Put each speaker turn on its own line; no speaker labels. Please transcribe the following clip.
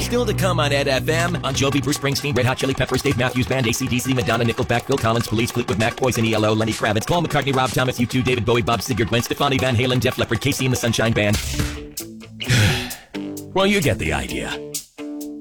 Still to come on Ed FM. On Jovi, Bruce Springsteen, Red Hot Chili Peppers, Dave Matthews Band, AC/DC, Madonna, Nickelback, Phil Collins, Police, Fleetwood Mac, Poison, ELO, Lenny Kravitz, Paul McCartney, Rob Thomas, U2, David Bowie, Bob Seger, Gwen Stefani, Van Halen, Def Leppard, Casey and the Sunshine Band. Well, you get the idea.